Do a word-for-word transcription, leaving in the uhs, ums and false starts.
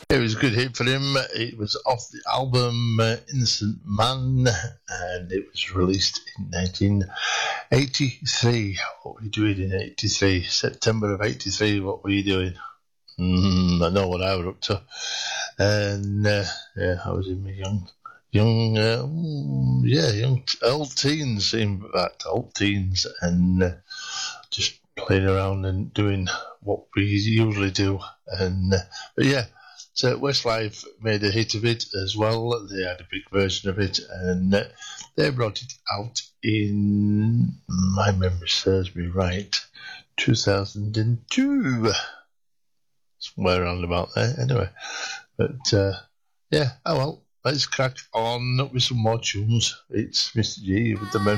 It was a good hit for him. It was off the album uh, Innocent Man, and it was released in nineteen eighty-three. What were you doing in eighty-three? September of eighty-three, what were you doing? Mm, I know what I was up to. And uh, yeah, I was in my young, young, uh, yeah, young, old teens, in fact, old teens, and uh, just playing around and doing what we usually do. And uh, but yeah. So Westlife made a hit of it as well. They had a big version of it, and uh, they brought it out in, my memory serves me right, two thousand two. Somewhere around about there, anyway. But, uh, yeah, oh well, let's crack on with some more tunes. It's Mister G with the memory.